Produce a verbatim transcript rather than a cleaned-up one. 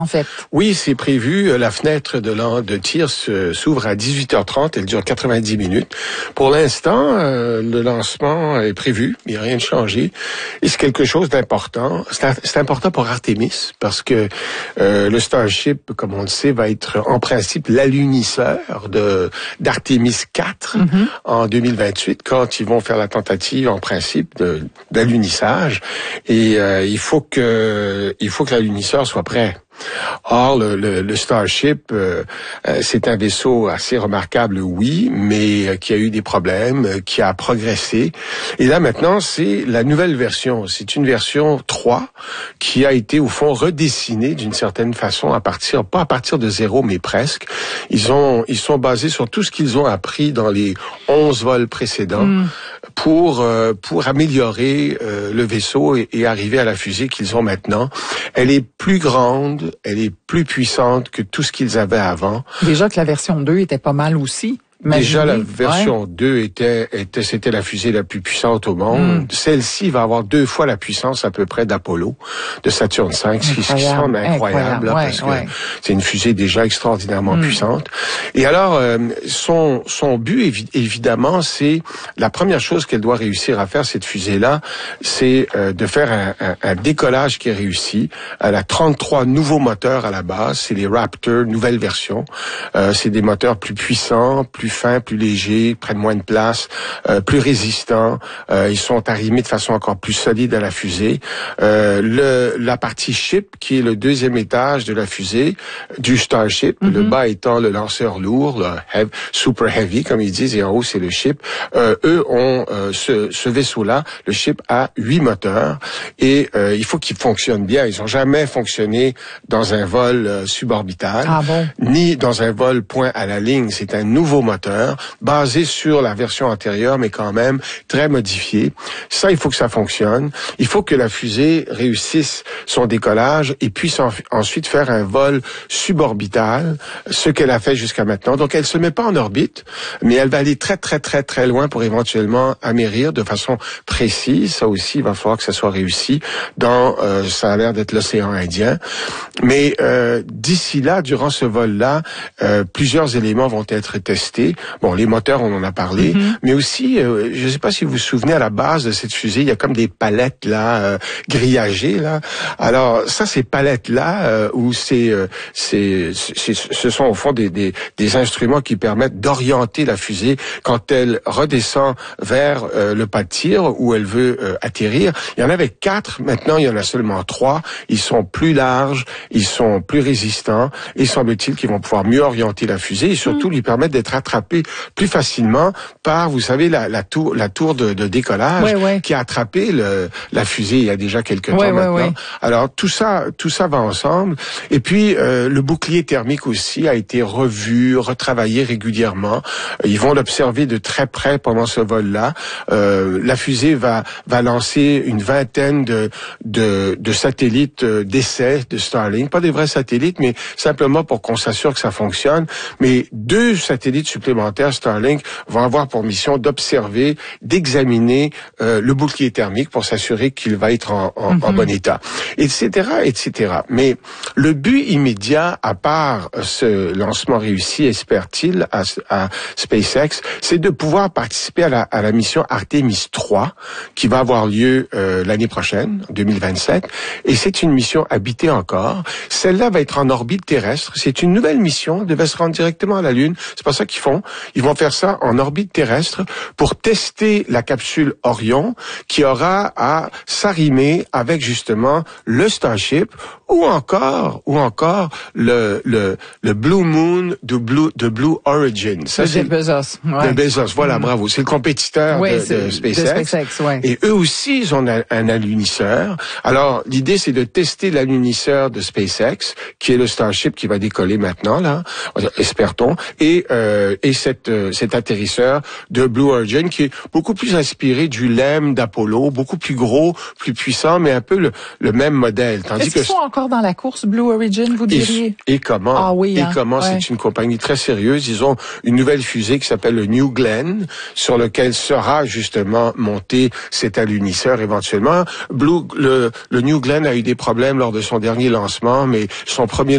en fait. Oui, c'est prévu. La fenêtre de, de tir s'ouvre à dix-huit heures trente. Elle dure quatre-vingt-dix minutes. Pour l'instant, euh, le lancement est prévu. Il n'y a rien de changé. Et c'est quelque chose d'important. C'est important pour Artemis parce que euh, le Starship, comme on le sait, va être en principe l'alunisseur de d'Artemis quatre mm-hmm. en deux mille vingt-huit, quand ils vont faire la tentative, en principe, de d'alunissage. Et euh, il faut que il faut que l'alunisseur soit prêt. Or, le, le, le Starship, euh, euh, c'est un vaisseau assez remarquable, oui, mais euh, qui a eu des problèmes, euh, qui a progressé. Et là, maintenant, c'est la nouvelle version. C'est une version trois qui a été, au fond, redessinée d'une certaine façon à partir, pas à partir de zéro, mais presque. Ils ont, ils sont basés sur tout ce qu'ils ont appris dans les onze vols précédents mm. pour, euh, pour améliorer euh, le vaisseau et, et arriver à la fusée qu'ils ont maintenant. Elle est plus grande, elle est plus puissante que tout ce qu'ils avaient avant. Déjà que la version deux était pas mal aussi. Imaginez. Déjà, la version ouais. deux était, était, c'était la fusée la plus puissante au monde. Mm. Celle-ci va avoir deux fois la puissance à peu près d'Apollo, de Saturne cinq, ce qui semble incroyable, incroyable là, ouais, parce ouais. que c'est une fusée déjà extraordinairement mm. puissante. Et alors, euh, son, son but, évi- évidemment, c'est la première chose qu'elle doit réussir à faire, cette fusée-là, c'est euh, de faire un, un, un décollage qui est réussi. Elle a trente-trois nouveaux moteurs à la base. C'est les Raptor, nouvelle version. Euh, c'est des moteurs plus puissants, plus fins, plus légers, prennent moins de place, euh, plus résistants. Euh, ils sont arrimés de façon encore plus solide à la fusée. Euh, le, la partie ship, qui est le deuxième étage de la fusée, du Starship, mm-hmm. le bas étant le lanceur lourd, le heavy, super heavy, comme ils disent, et en haut, c'est le ship. Euh, eux ont euh, ce, ce vaisseau-là, le ship, a huit moteurs, et euh, il faut qu'ils fonctionnent bien. Ils n'ont jamais fonctionné dans un vol euh, suborbital, ah bon? ni dans un vol point à la ligne. C'est un nouveau moteur basé sur la version antérieure, mais quand même très modifié. Ça, il faut que ça fonctionne. Il faut que la fusée réussisse son décollage et puisse en, ensuite faire un vol suborbital, ce qu'elle a fait jusqu'à maintenant. Donc, elle se met pas en orbite, mais elle va aller très, très, très, très loin pour éventuellement amérir de façon précise. Ça aussi, il va falloir que ça soit réussi dans, euh, ça a l'air d'être l'océan Indien. Mais euh, d'ici là, durant ce vol-là, euh, plusieurs éléments vont être testés. Bon, les moteurs, on en a parlé, mm-hmm. mais aussi, euh, je ne sais pas si vous vous souvenez, à la base de cette fusée, il y a comme des palettes là, euh, grillagées là. Alors ça, ces palettes là, euh, où c'est, euh, c'est, c'est, ce sont au fond des, des, des instruments qui permettent d'orienter la fusée quand elle redescend vers euh, le pas de tir où elle veut euh, atterrir. Il y en avait quatre, maintenant il y en a seulement trois. Ils sont plus larges, ils sont plus résistants, et semble-t-il qu'ils vont pouvoir mieux orienter la fusée et surtout mm. lui permettre d'être attrapé plus facilement par, vous savez, la, la tour, la tour de, de décollage ouais, ouais. qui a attrapé le, la fusée il y a déjà quelques ouais, temps ouais, maintenant. Ouais. Alors tout ça, tout ça va ensemble. Et puis euh, le bouclier thermique aussi a été revu, retravaillé régulièrement. Ils vont l'observer de très près pendant ce vol-là. Euh, la fusée va va lancer une vingtaine de de, de satellites d'essai de Starlink, pas des vrais satellites, mais simplement pour qu'on s'assure que ça fonctionne. Mais deux satellites supplémentaires Starlink vont avoir pour mission d'observer, d'examiner euh, le bouclier thermique pour s'assurer qu'il va être en, en, mm-hmm. en bon état, et cetera, et cetera. Mais le but immédiat, à part ce lancement réussi, espère-t-il, à, à SpaceX, c'est de pouvoir participer à la, à la mission Artemis trois, qui va avoir lieu euh, l'année prochaine, en deux mille vingt-sept, et c'est une mission habitée encore. Celle-là va être en orbite terrestre. C'est une nouvelle mission, devait se rendre directement à la Lune. C'est pas ça qu'ils font. Ils vont faire ça en orbite terrestre pour tester la capsule Orion qui aura à s'arrimer avec justement le Starship ou encore ou encore le le le Blue Moon de Blue de Blue Origin. Ça, c'est de Bezos. Ouais. De Bezos, voilà, mm. bravo. C'est le compétiteur ouais, de, de SpaceX. De SpaceX ouais. Et eux aussi, ils ont un, un alunisseur. Alors, l'idée, c'est de tester l'alunisseur de SpaceX, qui est le Starship qui va décoller maintenant, là, espère-t-on, et euh, et cette, euh, cet atterrisseur de Blue Origin qui est beaucoup plus inspiré du L E M d'Apollo, beaucoup plus gros, plus puissant, mais un peu le, le même modèle. Tandis Est-ce que qu'ils sont encore dans la course Blue Origin, vous diriez? Et, et comment? Ah oui, et hein? comment? Ouais. C'est une compagnie très sérieuse. Ils ont une nouvelle fusée qui s'appelle le New Glenn, sur lequel sera justement monté cet alunisseur éventuellement. Blue, le, le New Glenn a eu des problèmes lors de son dernier lancement, mais son premier